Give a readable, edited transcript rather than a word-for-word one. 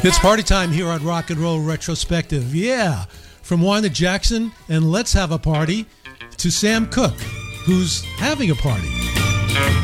It's party time here on Rock and Roll Retrospective. Yeah, from Wanda Jackson and Let's Have a Party to Sam Cooke, who's having a party.